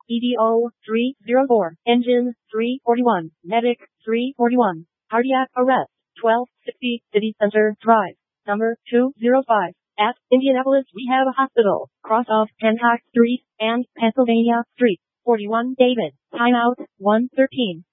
EDO 304, Engine 341, Medic 341, Cardiac Arrest 1260, City Center Drive, number 205. At Indianapolis Rehab Hospital, cross off Hancock Street and Pennsylvania Street. 41 David, timeout 1:13.